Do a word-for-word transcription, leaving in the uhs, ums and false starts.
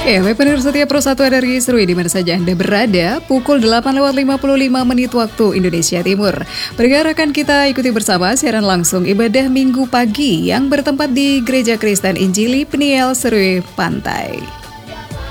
Ya, baik pendengar setia Pro satu R R I Seru di mana saja Anda berada, pukul delapan lewat lima puluh lima menit waktu Indonesia Timur. Bergerak akan kita ikuti bersama siaran langsung ibadah Minggu pagi yang bertempat di Gereja Kristen Injili Peniel Serui Pantai.